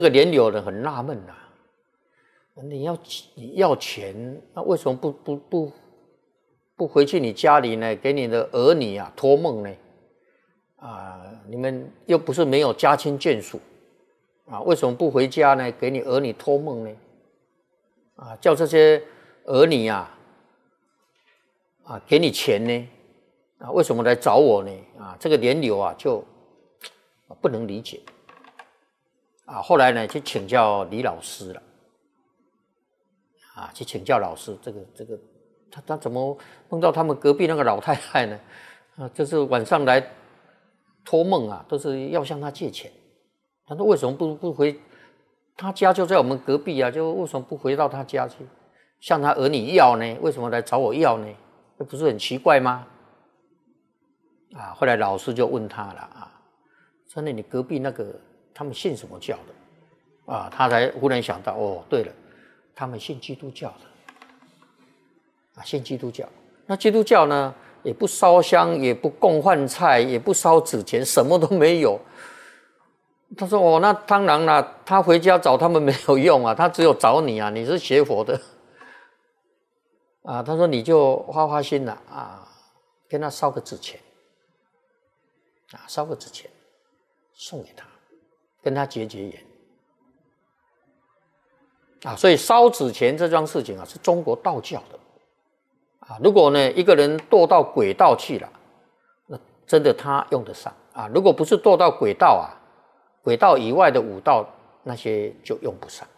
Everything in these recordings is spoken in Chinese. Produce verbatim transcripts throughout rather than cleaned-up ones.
这个莲友人很纳闷呐，你要你要钱，那为什么不不不不回去你家里呢？给你的儿女啊托梦呢？啊，你们又不是没有家亲眷属啊，为什么不回家呢？给你儿女托梦呢？啊，叫这些儿女啊啊给你钱呢？啊，为什么来找我呢？啊，这个莲友啊就不能理解。啊，后来呢，去请教李老师了。啊，去请教老师，这个这个，他他怎么梦到他们隔壁那个老太太呢？啊，就是晚上来托梦啊，都是要向他借钱。他说为什么不不回？他家就在我们隔壁啊，就为什么不回到他家去，向他儿女要呢？为什么来找我要呢？这不是很奇怪吗？啊，后来老师就问他了啊，说那你隔壁那个他们信什么教的？啊，他才忽然想到，哦，对了，他们信基督教的，啊，信基督教。那基督教呢，也不烧香，也不供饭菜，也不烧纸钱，什么都没有。他说，哦，那当然了，他回家找他们没有用啊，他只有找你啊，你是学佛的。啊，他说你就花花心了啊，跟他烧个纸钱，啊，烧个纸钱送给他，跟他结结缘。啊，所以烧纸钱这桩事情啊，是中国道教的。啊，如果呢一个人堕到鬼道去了，那真的他用得上啊。如果不是堕到鬼道啊，鬼道以外的五道那些就用不上。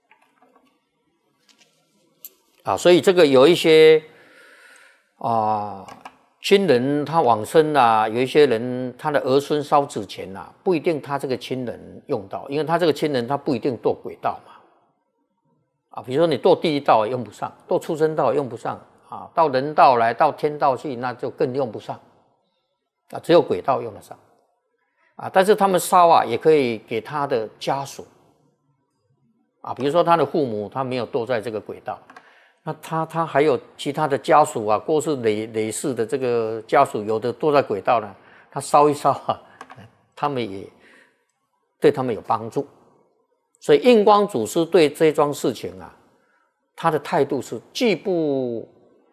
啊，所以这个有一些啊亲人他往生啊，有一些人他的儿孙烧纸钱啊，不一定他这个亲人用到，因为他这个亲人他不一定堕鬼道嘛。啊，比如说你堕地狱道也用不上，堕畜生道也用不上啊，到人道来，到天道去，那就更用不上啊，只有鬼道用得上啊。但是他们烧啊，也可以给他的家属啊，比如说他的父母，他没有堕在这个鬼道，那他他还有其他的家属啊，过世累累世的这个家属，有的堕在鬼道呢，他烧一烧啊，他们也对他们有帮助。所以印光祖师对这桩事情啊，他的态度是既不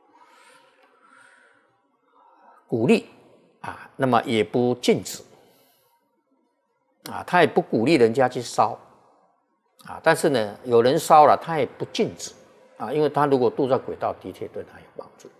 鼓励啊，那么也不禁止啊，他也不鼓励人家去烧啊，但是呢，有人烧了，他也不禁止啊，因为他如果堕在鬼道，的确对他有帮助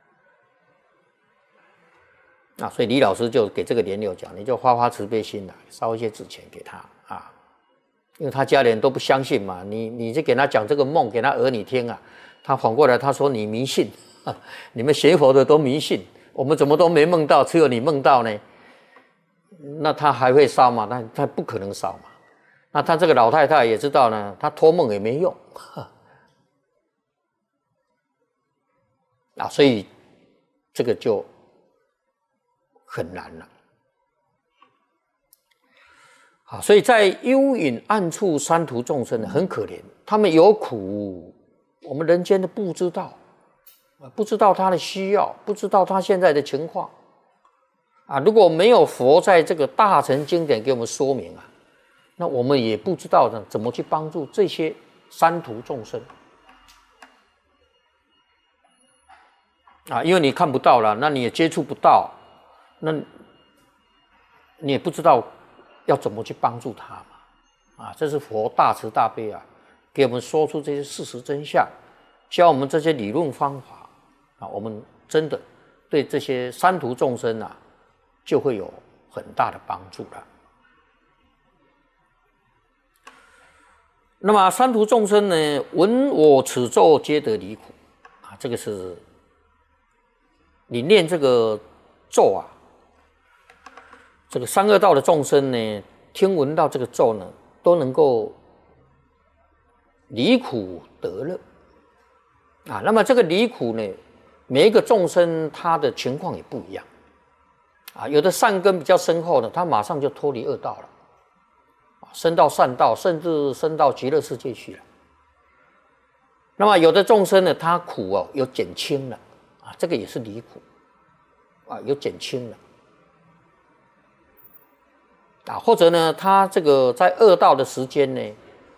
啊，所以李老师就给这个莲友讲，你就发发慈悲心来，烧一些纸钱给他啊。因为他家里人都不相信嘛，你你就给他讲这个梦给他儿女听啊，他反过来他说你迷信，你们学佛的都迷信，我们怎么都没梦到，只有你梦到呢？那他还会烧吗？那他不可能烧嘛。那他这个老太太也知道呢，他托梦也没用啊，所以这个就很难了。啊，所以在幽隐暗处三途众生很可怜，他们有苦，我们人间的不知道，不知道他的需要，不知道他现在的情况啊。如果没有佛在这个大乘经典给我们说明啊，那我们也不知道呢怎么去帮助这些三途众生啊，因为你看不到了，那你也接触不到，那你也不知道要怎么去帮助他嘛？啊，这是佛大慈大悲啊，给我们说出这些事实真相，教我们这些理论方法啊，我们真的对这些三途众生啊，就会有很大的帮助了。那么三途众生呢，闻我此咒，皆得离苦啊，这个是你念这个咒啊。这个三恶道的众生呢，听闻到这个咒呢，都能够离苦得乐啊。那么这个离苦呢，每一个众生他的情况也不一样啊。有的善根比较深厚的，他马上就脱离恶道了，升到善道，甚至升到极乐世界去了。那么有的众生呢，他苦哦有减轻了啊，这个也是离苦啊，有减轻了。啊，或者呢，他这个在恶道的时间呢，